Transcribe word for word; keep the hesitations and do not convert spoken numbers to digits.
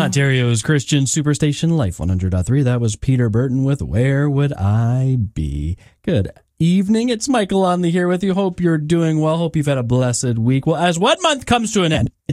Ontario's Christian Superstation, Life one hundred point three. That was Peter Burton with Where Would I Be? Good evening. It's Michael Onley here with you. Hope you're doing well. Hope you've had a blessed week. Well, as what month comes to an end?